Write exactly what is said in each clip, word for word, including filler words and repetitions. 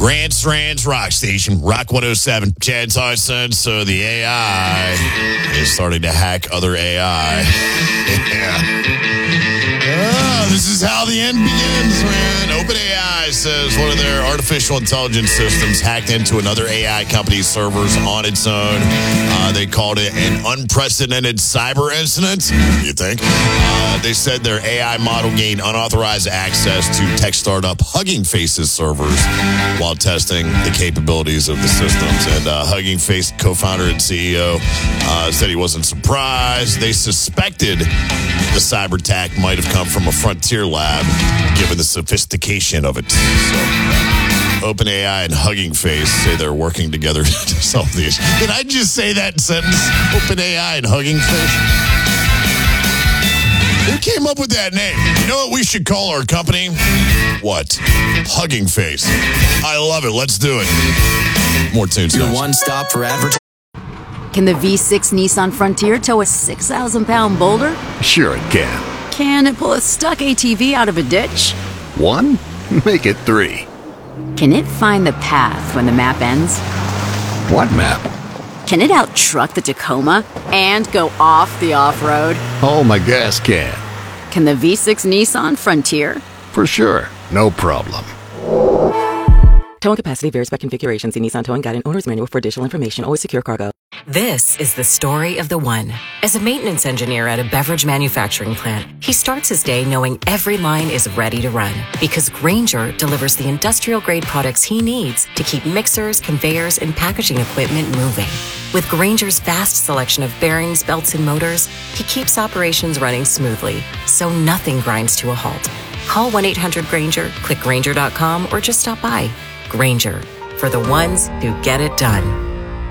Grand Strands Rock Station, Rock one oh seven. Chad Tyson, so the A I is starting to hack other A I. Yeah. Oh, this is how the end begins, man. OpenAI says one of their artificial intelligence systems hacked into another A I company's servers on its own. Uh, they called it an unprecedented cyber incident, you think? Uh, they said their A I model gained unauthorized access to tech startup Hugging Face's servers while testing the capabilities of the systems. And uh, Hugging Face co-founder and C E O uh, said he wasn't surprised. They suspected the cyber attack might have come from a frontier lab, given the sophistication of it. So, OpenAI and Hugging Face say they're working together to solve the issue. Did I just say that sentence? OpenAI and Hugging Face? Who came up with that name? You know what we should call our company? What? Hugging Face. I love it. Let's do it. More tunes. Your one stop for advertising. Can the V six Nissan Frontier tow a six thousand pound boulder? Sure it can. Can it pull a stuck A T V out of a ditch? One? Make it three. Can it find the path when the map ends? What map? Can it out-truck the Tacoma and go off the off-road? Oh, my gas can. Can the V six Nissan Frontier? For sure. No problem. Towing capacity varies by configuration. See Nissan Towing Guide and Owner's Manual for additional information. Always secure cargo. This is the story of the one. As a maintenance engineer at a beverage manufacturing plant, he starts his day knowing every line is ready to run because Grainger delivers the industrial-grade products he needs to keep mixers, conveyors, and packaging equipment moving. With Grainger's vast selection of bearings, belts, and motors, he keeps operations running smoothly, so nothing grinds to a halt. Call one eight hundred Grainger, click Grainger dot com, or just stop by. Grainger, for the ones who get it done.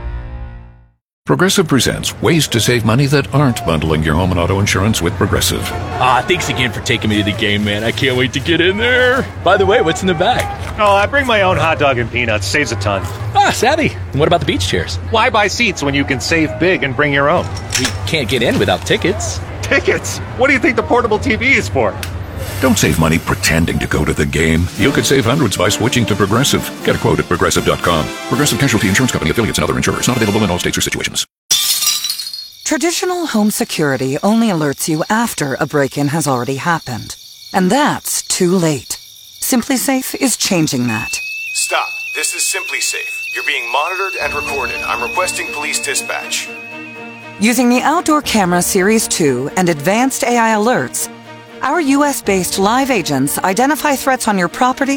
Progressive presents ways to save money that aren't bundling your home and auto insurance with Progressive. Ah, thanks again for taking me to the game, man. I can't wait to get in there. By the way, what's in the bag? Oh, I bring my own hot dog and peanuts. Saves a ton. Ah, savvy. And what about the beach chairs? Why buy seats when you can save big and bring your own? We can't get in without tickets. Tickets? What do you think the portable T V is for? Don't save money pretending to go to the game. You could save hundreds by switching to Progressive. Get a quote at Progressive dot com. Progressive Casualty Insurance Company, affiliates, and other insurers. Not available in all states or situations. Traditional home security only alerts you after a break-in has already happened. And that's too late. SimpliSafe is changing that. Stop. This is SimpliSafe. You're being monitored and recorded. I'm requesting police dispatch. Using the Outdoor Camera Series two and advanced A I alerts, our U S-based live agents identify threats on your property